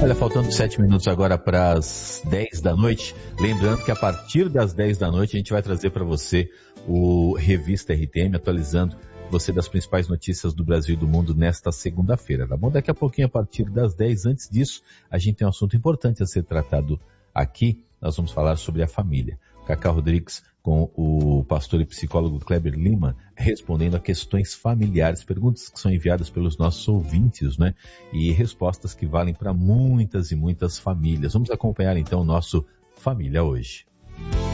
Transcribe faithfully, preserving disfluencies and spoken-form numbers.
Olha, faltando sete minutos agora para as dez da noite. Lembrando que a partir das dez da noite a gente vai trazer para você o Revista R T M, atualizando você das principais notícias do Brasil e do mundo nesta segunda-feira, tá bom? Daqui a pouquinho, a partir das dez, antes disso, a gente tem um assunto importante a ser tratado aqui. Nós vamos falar sobre a família. Cacá Rodrigues com o pastor e psicólogo Kleber Lima, respondendo a questões familiares, perguntas que são enviadas pelos nossos ouvintes, né? E respostas que valem para muitas e muitas famílias. Vamos acompanhar então o nosso Família Hoje.